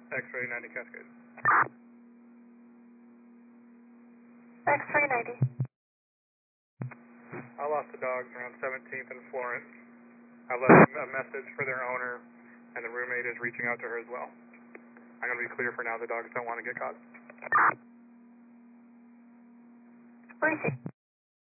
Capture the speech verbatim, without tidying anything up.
X-ray ninety Cascade. X-ray ninety. I lost the dogs around seventeenth and Florence. I left a message for their owner, and the roommate is reaching out to her as well. I'm going to be clear for now. The dogs don't want to get caught. Where is he?